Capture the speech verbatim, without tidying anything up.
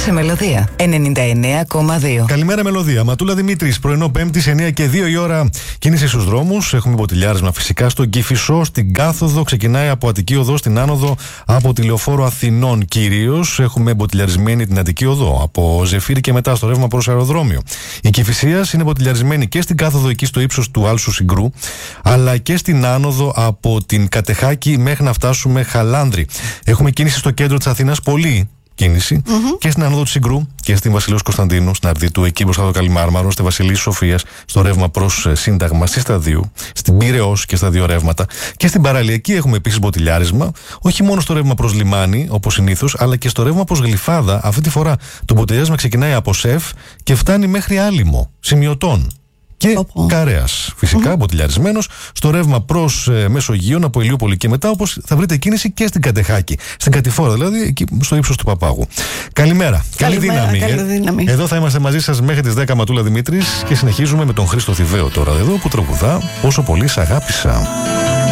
σε Μελωδία ενενήντα εννέα κόμμα δύο. Καλημέρα, Μελωδία. Ματούλα Δημήτρης, πρωινό Πέμπτη, εννιά και δύο η ώρα. Κίνηση στους δρόμους. Έχουμε μποτιλιάρισμα φυσικά στον Κηφισό, στην Κάθοδο. Ξεκινάει από Αττική Οδό στην άνοδο από τη Λεωφόρο Αθηνών κυρίως. Έχουμε μποτιλιαρισμένη την Αττική Οδό από Ζεφύρι και μετά στο ρεύμα προς αεροδρόμιο. Η Κηφισίας είναι μποτιλιαρισμένη και στην Κάθοδο εκεί στο ύψος του Άλσου Συγκρού, αλλά και στην άνοδο από την Κατεχάκη μέχρι να φτάσουμε Χαλάνδρη. Έχουμε κίνηση στο κέντρο της Αθήνας, πολύ κίνηση, mm-hmm. και στην άνοδο του Συγκρού και στην Βασιλέως Κωνσταντίνου, στην Αρδίτου, εκεί μπροστά το Καλιμάρμαρο, στη Βασιλής Σοφίας, στο ρεύμα προς Σύνταγμα, στη Σταδίου, στην Πειραιώς και στα δύο ρεύματα. Και στην Παραλιακή έχουμε επίσης μποτιλιάρισμα, όχι μόνο στο ρεύμα προς Λιμάνι, όπως συνήθως, αλλά και στο ρεύμα προς Γλυφάδα. Αυτή τη φορά το μποτιλιάρισμα ξεκινάει από ΣΕΦ και φτάνει μέχρι Άλυμο, Σημειωτών. Και oh. Καρέας, φυσικά, mm-hmm. μποτιλιαρισμένος, στο ρεύμα προς ε, Μεσογείων, από Ηλιούπολη και μετά, όπως θα βρείτε κίνηση και στην Κατεχάκη. Στην Κατηφόρα, δηλαδή, εκεί στο ύψος του Παπάγου. Καλημέρα. Καλημέρα, καλή δύναμη. Καλή δύναμη. Εδώ θα είμαστε μαζί σας μέχρι τις δέκα, Ματούλα Δημήτρης, και συνεχίζουμε με τον Χρήστο Θηβαίο τώρα εδώ, που τραγουδά «Πόσο πολύ σ' αγάπησα».